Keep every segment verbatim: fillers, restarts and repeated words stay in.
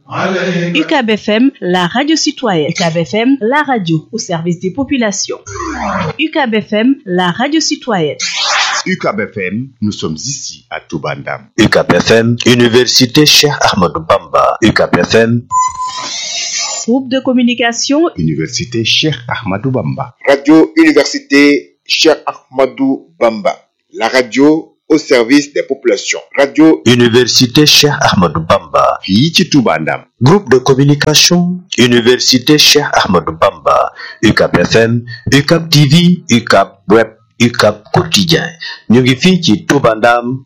U C A B F M, la radio citoyenne. U C A B F M, la radio au service des populations. U C A B F M, la radio citoyenne. U C A B F M, nous sommes ici à Touba Ndam. U C A B F M, Université Cheikh Ahmadou Bamba. U C A B F M. Groupe de communication. Université Cheikh Ahmadou Bamba. Radio Université Cheikh Ahmadou Bamba. La radio au service des populations. Radio Université Cheikh Ahmadou Bamba. fii ci Touba Ndam. Groupe de communication. Université Cheikh Ahmadou Bamba. U C A B F M, U C A B T V, U C A B Web, U C A B Quotidien. ñu ngi fii ci Touba Ndam.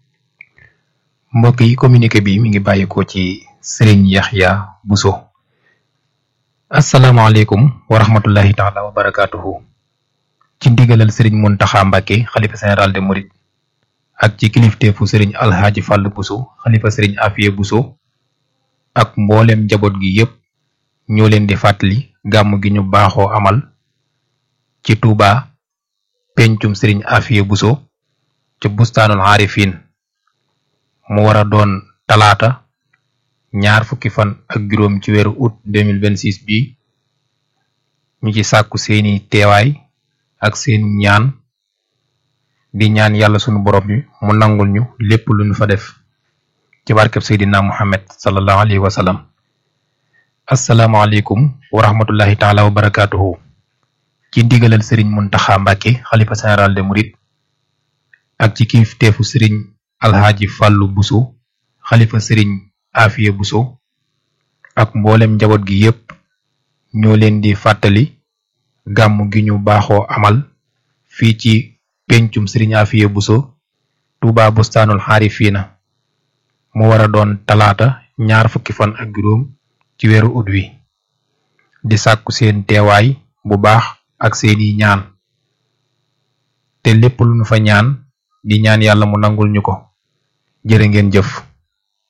mbokk yi communiqué bi mi ngi bàyyikoo ci Serigne Yaxya Bousso. asalaamaaleykum wa rahmatullahi taala wa barakatuhu. ci ndigalal Serigne Mountakha Mbacké xalifa général des mourides ak ci kilifteefu Serigne Alhaji Fall Bousso xalifa Serigne Afiye Bousso ak mboolem njaboot gi yépp ñoo leen di fàttali gàmm gi ñu baaxoo amal ci Touba pencum Serigne Afiye Bousso ci bustaanul Arifin mu war a doon talaata ñaar fukki fan ak juróom ci weeru août deux mille vingt-six bi ñu ci sàkku seeni teewaay ak seen ñaan di ñaan yàlla sunu borom bi mu nangul ñu lépp lu ñu fa def ci barkeb Seydina Muhammad sallallahu alayhi wa sallam. asalaamaaleykum wa rahmatullahi taala wa barakatuhu. ci ndigalal Serigne Mountakha Mbacké xalifa général des mourides ak ci kilifteefu Serigne Alhaji Fallu Bousso xalifa Serigne Afiye Bousso ak mboolem njaboot gi yépp ñoo leen di fàttali gàmm gi ñu baaxoo amal fii ci pencum Serigne Afiye Bousso Touba bustaanul Harifina mu war a doon talaata ñaar fukki fan ak juróom ci weeru ut wi di sàkku seen teewaay bu baax ak seeni ñaan te lépp lu ñu fa ñaan di ñaan yàlla mu nangul ñu ko jërë ngeen jëf.